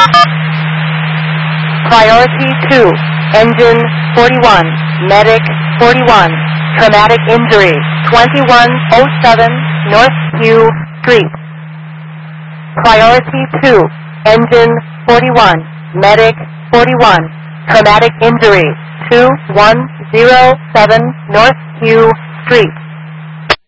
Priority 2, Engine 41, Medic 41, Traumatic Injury 2107 North Hugh Street. Priority 2, Engine 41, Medic 41, Traumatic Injury 2107 North Hugh Street.